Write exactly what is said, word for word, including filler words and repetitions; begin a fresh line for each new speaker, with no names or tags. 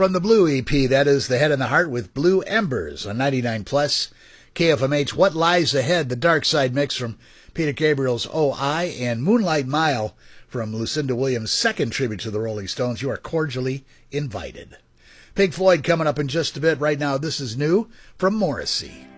From the Blue E P, that is The Head and the Heart with Blue Embers on ninety-nine plus K F M H. What Lies Ahead, the Dark Side mix from Peter Gabriel's Oh I, and Moonlight Mile from Lucinda Williams' second tribute to the Rolling Stones. You are cordially invited. Pink Floyd coming up in just a bit. Right now, this is new from Morrissey.